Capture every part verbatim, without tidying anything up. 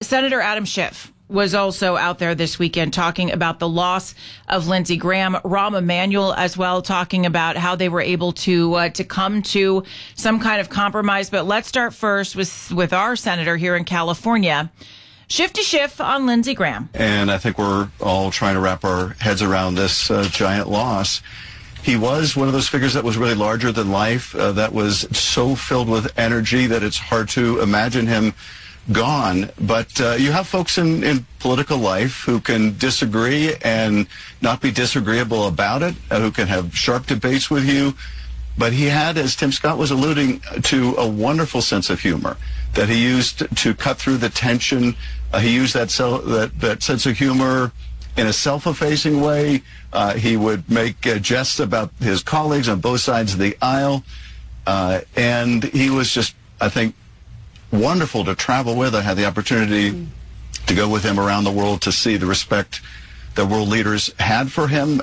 Senator Adam Schiff was also out there this weekend talking about the loss of Lindsey Graham. Rahm Emanuel as well, talking about how they were able to uh, to come to some kind of compromise. But let's start first with with our senator here in California. Schiff to Schiff on Lindsey Graham. And I think we're all trying to wrap our heads around this uh, giant loss. He was one of those figures that was really larger than life, uh, that was so filled with energy that it's hard to imagine him gone. But uh, you have folks in, in political life who can disagree and not be disagreeable about it, uh, who can have sharp debates with you. But he had, as Tim Scott was alluding to, a wonderful sense of humor that he used to cut through the tension. Uh, he used that, sel- that, that sense of humor in a self-effacing way. Uh, he would make uh, jests about his colleagues on both sides of the aisle. Uh, and he was just, I think, wonderful to travel with. I had the opportunity to go with him around the world to see the respect that world leaders had for him.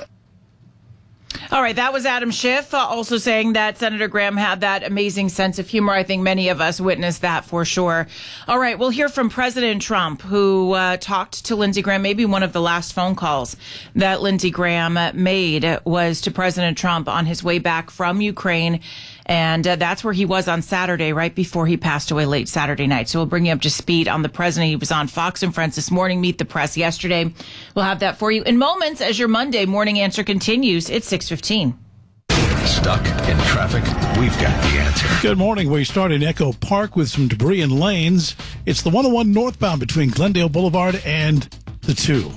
All right, that was Adam Schiff uh, also saying that Senator Graham had that amazing sense of humor. I think many of us witnessed that for sure. All right, we'll hear from President Trump, who uh, talked to Lindsey Graham. Maybe one of the last phone calls that Lindsey Graham made was to President Trump on his way back from Ukraine. And uh, that's where he was on Saturday, right before he passed away late Saturday night. So we'll bring you up to speed on the president. He was on Fox and Friends this morning, Meet the Press yesterday. We'll have that for you in moments as your Monday morning answer continues. It's six fifteen. Stuck in traffic? We've got the answer. Good morning. We start in Echo Park with some debris in lanes. It's the one oh one northbound between Glendale Boulevard and the two.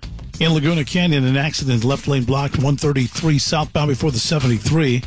In Laguna Canyon, an accident, left lane blocked, one thirty-three southbound before the seventy-three.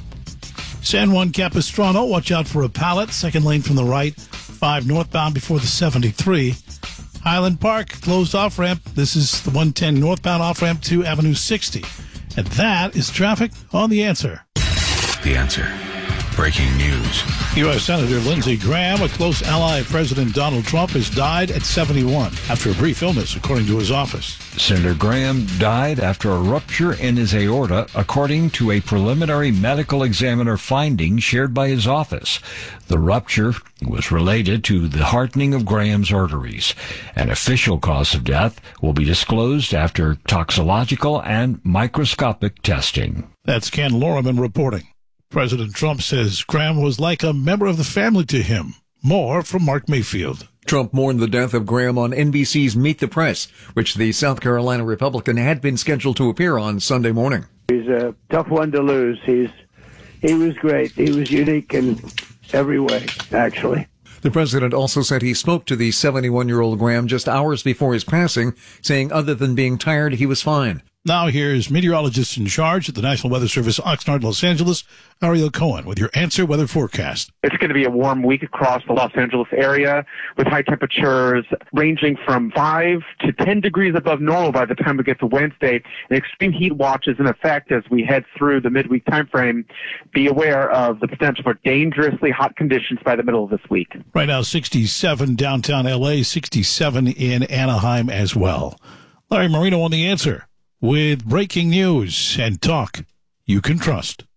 San Juan Capistrano, watch out for a pallet. Second lane from the right, five northbound before the seventy-three. Highland Park, closed off-ramp. This is the one ten northbound off-ramp to Avenue sixty. And that is traffic on The Answer. The Answer. Breaking news. U S. Senator Lindsey Graham, a close ally of President Donald Trump, has died at seventy-one after a brief illness, according to his office. Senator Graham died after a rupture in his aorta, according to a preliminary medical examiner finding shared by his office. The rupture was related to the hardening of Graham's arteries. An official cause of death will be disclosed after toxicological and microscopic testing. That's Ken Lorman reporting. President Trump says Graham was like a member of the family to him. More from Mark Mayfield. Trump mourned the death of Graham on N B C's Meet the Press, which the South Carolina Republican had been scheduled to appear on Sunday morning. He's a tough one to lose. He's he was great. He was unique in every way, actually. The president also said he spoke to the seventy-one-year-old Graham just hours before his passing, saying other than being tired, he was fine. Now here's meteorologist in charge at the National Weather Service, Oxnard, Los Angeles, Ariel Cohen, with your Answer Weather forecast. It's going to be a warm week across the Los Angeles area with high temperatures ranging from five to ten degrees above normal by the time we get to Wednesday. An extreme heat watch is in effect as we head through the midweek time frame. Be aware of the potential for dangerously hot conditions by the middle of this week. Right now, sixty-seven downtown L A, sixty-seven in Anaheim as well. Larry Marino on The Answer, with breaking news and talk you can trust.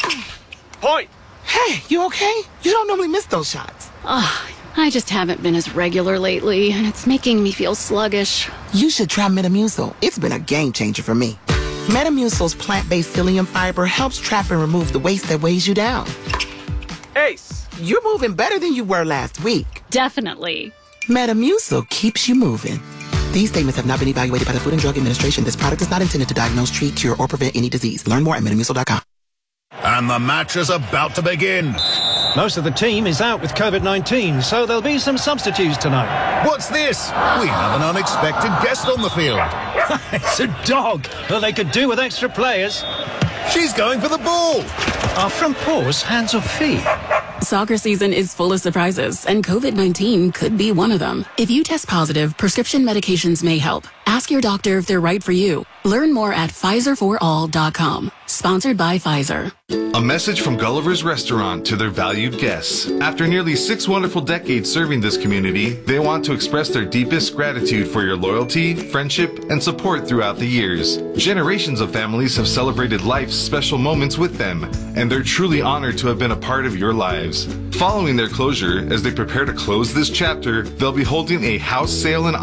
Point! Hey, you okay? You don't normally miss those shots. Oh, I just haven't been as regular lately, and it's making me feel sluggish. You should try Metamucil. It's been a game changer for me. Metamucil's plant-based psyllium fiber helps trap and remove the waste that weighs you down. Ace! You're moving better than you were last week. Definitely. Metamucil keeps you moving. These statements have not been evaluated by the Food and Drug Administration. This product is not intended to diagnose, treat, cure, or prevent any disease. Learn more at metamucil dot com. And the match is about to begin. Most of the team is out with COVID nineteen, so there'll be some substitutes tonight. What's this? We have an unexpected guest on the field. It's a dog. Well, they could do with extra players. She's going for the ball. Are front paws hands or feet? Soccer season is full of surprises, and COVID nineteen could be one of them. If you test positive, prescription medications may help. Ask your doctor if they're right for you. Learn more at Pfizer for all dot com. Sponsored by Pfizer. A message from Gulliver's Restaurant to their valued guests. After nearly six wonderful decades serving this community, they want to express their deepest gratitude for your loyalty, friendship, and support throughout the years. Generations of families have celebrated life's special moments with them, and they're truly honored to have been a part of your lives. Following their closure, as they prepare to close this chapter, they'll be holding a house sale and